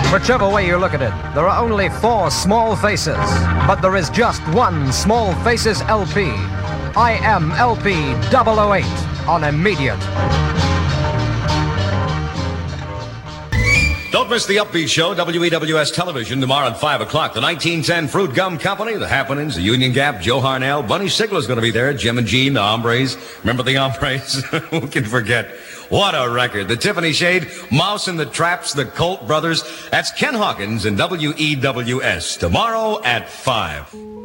Whichever way you look at it, there are only 4 Small Faces, but there is just one Small Faces LP. I am LP 008 on immediate. Don't miss the Upbeat Show, WEWS Television, tomorrow at 5 o'clock. The 1910 Fruit Gum Company, The Happenings, The Union Gap, Joe Harnell, Bunny Sigler's going to be there, Jim and Gene, the Hombres. Remember the Hombres? Who can forget? What a record. The Tiffany Shade, Mouse and the Traps, the Colt Brothers. That's Ken Hawkins and WEWS tomorrow at 5.